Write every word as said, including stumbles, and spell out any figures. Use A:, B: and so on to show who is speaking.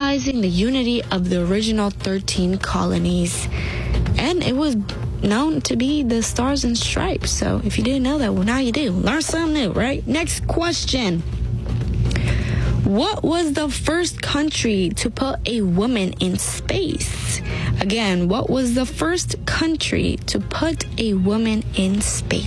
A: symbolizing the unity of the original thirteen colonies. And it was known to be the Stars and Stripes. So if you didn't know that, well, now you do. Learn something new, right? Next question. What was the first country to put a woman in space? Again, what was the first country to put a woman in space?